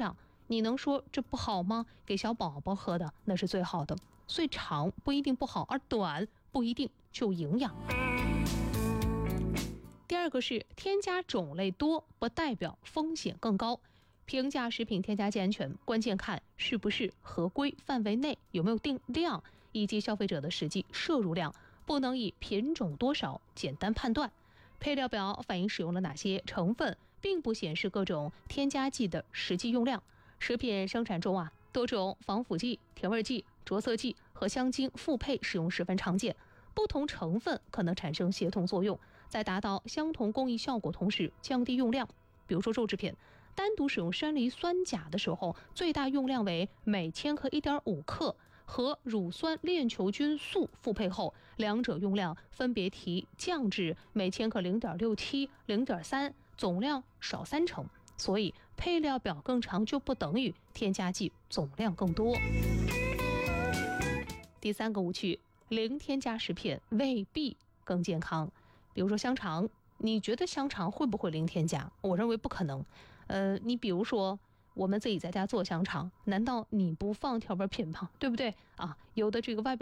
长，你能说这不好吗？给小宝宝喝的那是最好的。所以长不一定不好，而短不一定就营养。第二个是添加种类多不代表风险更高。评价食品添加剂安全，关键看是不是合规范围内，有没有定量，以及消费者的实际摄入量，不能以品种多少简单判断。配料表反映使用了哪些成分，并不显示各种添加剂的实际用量。食品生产中多种防腐剂、甜味剂、着色剂和香精复配使用十分常见，不同成分可能产生协同作用，在达到相同工艺效果同时降低用量。比如说肉制品，单独使用山梨酸钾的时候，最大用量为每千克 1.5 克，和乳酸链球菌素复配后，两者用量分别提降至每千克 0.67、0.3， 总量少30%。所以配料表更长就不等于添加剂总量更多。第三个误区，零添加食品未必更健康。比如说香肠，你觉得香肠会不会零添加？我认为不可能。你比如说我们自己在家做香肠，难道你不放调味品吗？对不对啊？有的这个外边